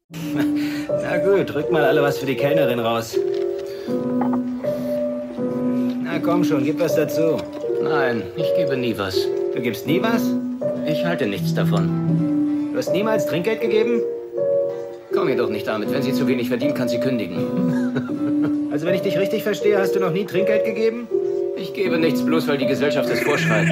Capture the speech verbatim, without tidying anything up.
Na gut, drück mal alle was für die Kellnerin raus. Na komm schon, gib was dazu. Nein, ich gebe nie was. Du gibst nie was? Ich halte nichts davon. Du hast niemals Trinkgeld gegeben? Komm ihr doch nicht damit. Wenn sie zu wenig verdient, kann sie kündigen. Also wenn ich dich richtig verstehe, hast du noch nie Trinkgeld gegeben? Ich gebe nichts, bloß weil die Gesellschaft es vorschreibt.